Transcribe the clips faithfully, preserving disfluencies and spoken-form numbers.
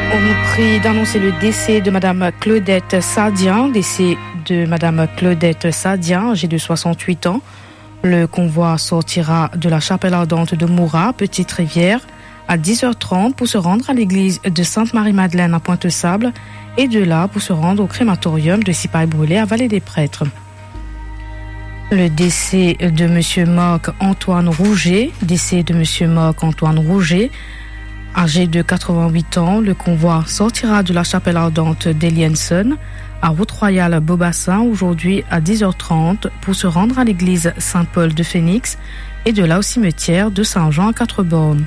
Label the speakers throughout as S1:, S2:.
S1: On nous prie d'annoncer le décès de Madame Claudette Sadien, décès de Madame Claudette Sadien, âgée de soixante-huit ans. Le convoi sortira de la chapelle ardente de Moura, Petite-Rivière, à dix heures trente pour se rendre à l'église de Sainte-Marie-Madeleine à Pointe-Sable et de là pour se rendre au crématorium de Sipaille-Brûlé à Vallée-des-Prêtres. Le décès de Monsieur Marc Antoine Rouget, décès de Monsieur Marc Antoine Rouget, âgé de quatre-vingt-huit ans, le convoi sortira de la chapelle ardente d'Elienson à Route Royale Beaubassin aujourd'hui à dix heures trente pour se rendre à l'église Saint-Paul de Phoenix et de là au cimetière de Saint-Jean à Quatre-Bornes.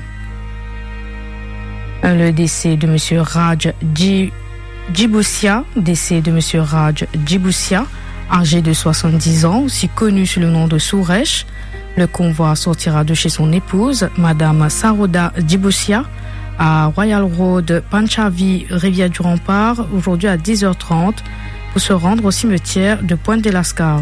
S1: Le décès de Monsieur Raj Djiboussia, décès de Monsieur Raj Djiboussia, âgé de soixante-dix ans, aussi connu sous le nom de Souresh. Le convoi sortira de chez son épouse, Madame Saroda Djiboussia, à Royal Road, Panchavi, Rivière du Rempart, aujourd'hui à dix heures trente, pour se rendre au cimetière de Pointe-des-Lascars.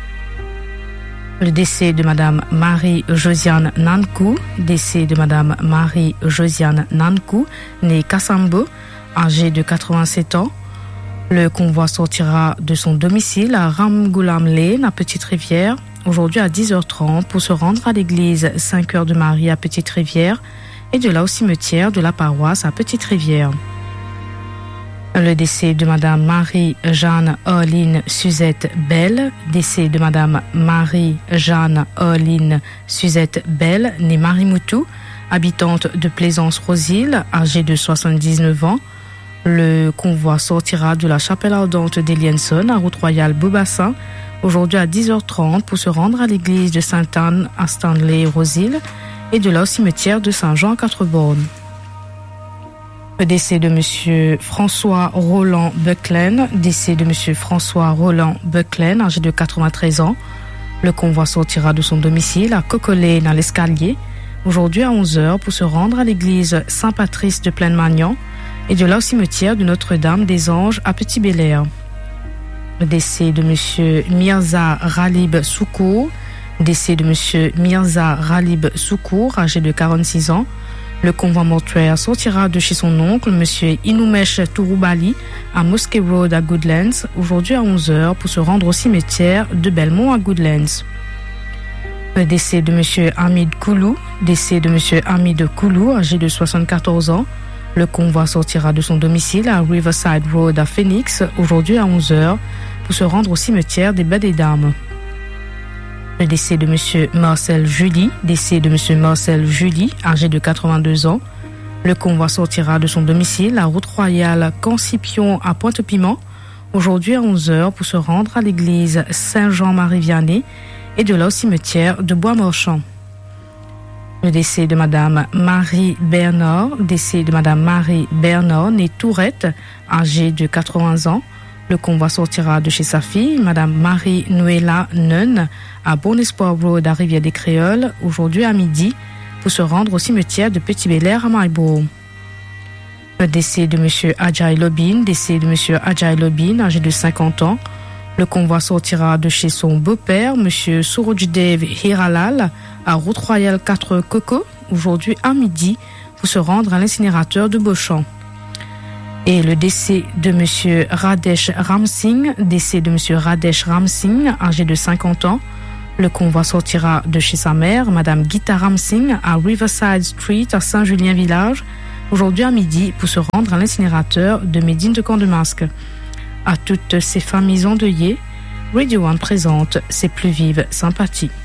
S1: Le décès de Madame Marie-Josiane Nankou, décès de Madame Marie-Josiane Nankou, née Kassambo, âgée de quatre-vingt-sept ans. Le convoi sortira de son domicile à Ramgoulam Lane, à Petite-Rivière, aujourd'hui à dix heures trente, pour se rendre à l'église Saint-Cœur de Marie à Petite-Rivière et de là au cimetière de la paroisse à Petite-Rivière. Le décès de Madame Marie-Jeanne Orline Suzette Bell, décès de Madame Marie-Jeanne Orline Suzette Bell, née Marie-Moutou, habitante de Plaisance-Rosile, âgée de soixante-dix-neuf ans. Le convoi sortira de la chapelle ardente d'Elienson à Route Royale Beaubassin aujourd'hui à dix heures trente pour se rendre à l'église de Sainte-Anne à Stanley-Rosile et de là au cimetière de Saint-Jean à Quatre-Bornes. Le décès de Monsieur François Roland Bucklen, décès de Monsieur François Roland Bucklen, âgé de quatre-vingt-treize ans. Le convoi sortira de son domicile à Cocolé dans l'Escalier aujourd'hui à onze heures pour se rendre à l'église Saint-Patrice de Plaine-Magnan et de là au cimetière de Notre-Dame des Anges à Petit-Belair. Le décès de Monsieur Mirza Ralib Soukour, décès de Monsieur Mirza Ralib Soukour, âgé de quarante-six ans. Le convoi mortuaire sortira de chez son oncle, Monsieur Inoumesh Touroubali, à Mosquée Road à Goodlands, aujourd'hui à onze heures pour se rendre au cimetière de Belmont à Goodlands. Le décès de Monsieur Hamid Koulou, décès de Monsieur Hamid Koulou, âgé de soixante-quatorze ans. Le convoi sortira de son domicile à Riverside Road à Phoenix, aujourd'hui à onze heures, pour se rendre au cimetière des Baies des Dames. Le décès de Monsieur Marcel Julie, décès de Monsieur Marcel Julie, âgé de quatre-vingt-deux ans. Le convoi sortira de son domicile à Route Royale Cancipion à Pointe-Piment, aujourd'hui à onze heures, pour se rendre à l'église Saint-Jean-Marie-Vianney et de là au cimetière de Bois-Marchand. Le décès de Madame Marie Bernard, décès de Madame Marie Bernard, née Tourette, âgée de quatre-vingts ans. Le convoi sortira de chez sa fille, Madame Marie Noëlla Nunn, à Bon Espoir Road à Rivière-des-Créoles, aujourd'hui à midi, pour se rendre au cimetière de Petit-Belair à Marlborough. Le décès de Monsieur Ajay Lobin, décès de Monsieur Ajay Lobin, âgé de cinquante ans. Le convoi sortira de chez son beau-père, Monsieur Surojdev Hiralal, à Route Royale quatre Coco, aujourd'hui à midi, pour se rendre à l'incinérateur de Beauchamp. Et le décès de Monsieur Radesh Ramsingh, décès de Monsieur Radesh Ramsingh, âgé de cinquante ans. Le convoi sortira de chez sa mère, Madame Gita Ramsingh, à Riverside Street, à Saint-Julien Village, aujourd'hui à midi, pour se rendre à l'incinérateur de Médine de Camp-de-Masque. À toutes ces familles endeuillées, Radio One présente ses plus vives sympathies.